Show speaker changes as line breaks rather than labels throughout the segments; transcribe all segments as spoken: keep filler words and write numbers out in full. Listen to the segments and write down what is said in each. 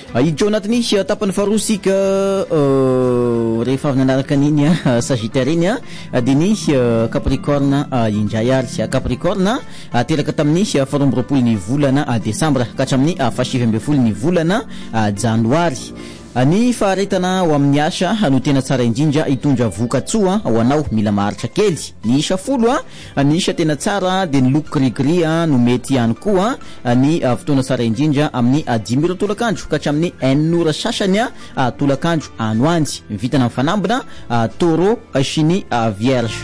Ijao anatiny tapany faharoa sika rehefa avy nanaraka an'iny Sagittaire iny dia ny Capricorne indray ary Capricorne teraka tamin'ny faharoa amby roapolo ny volana Desambra ka hatramin'ny fahasivy ambin'ny folo ny volana Janoary. Ny faharetana ho amin'ny asa no tena tsara indrindra itondra vokatsoa ho anao mila maharitra kely. Ny isa folo ny isa tena tsara dia ny loko gris-gris no mety ihany koa ny fotoana tsara indrindra amin'ny dimy ora tolakandro ka hatramin'ny enina ora sasany tolakandro androany. Vitana mifanambina Taureau sy ny Vierge.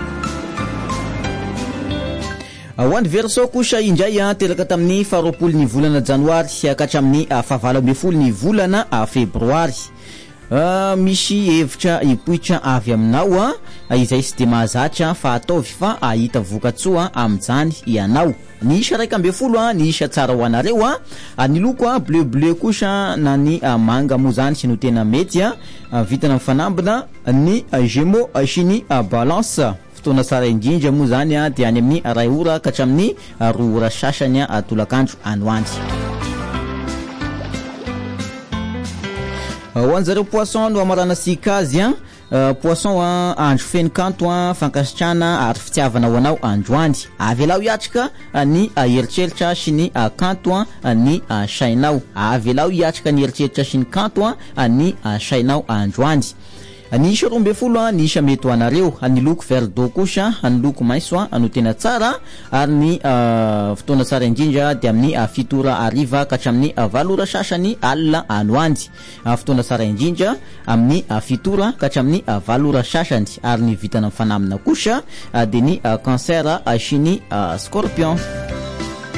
Ho an'ny Verseau kosa indray teraka tamin'ny faharoapolo ny volana Janoary ka hatramin'ny fahavalo ambin'ny folo ny volana Febroary. Misy hevitra hipoitra avy aminao izay tsy dia mahazatra fa ataovy fa ahita vokatsoa amin'izany ianao. Ny isa raika ambin'ny folo ny isa tsara ho anareo ny loko bleu bleu kosa na ny manga moa zany sy no tena mety vitana mifanambina ny Gémeaux sy ny Balance. Fotoana tsara indrindra moa zany dia any amin'ny ray ora ka hatramin'ny roa ora sasany tolakandro androany. Ho an'zareo poisson no amarana sika azy poisson andro feno kanto fankasitrana ary fitiavana ho anao androany. Avy alao hiatrika ny eritreritra sy ny kanto ny sainao. Avy alao hiatrika ny eritreritra sy ny kanto ny sainao androany. Ny isa roa ambin'ny folo ny isa mety ho anareo. Ny loko vert d'eau kosa ny loko maitso no tena tsara ary ny fotoana tsara indrindra dia amin'ny fito ora hariva ka hatramin'ny valo ora sasany alina androany. Fotoana tsara indrindra amin'ny fito ora ka hatramin'ny valo ora sasany ary ny vitana mifanamina kosa dia ny Cancer sy ny Scorpion.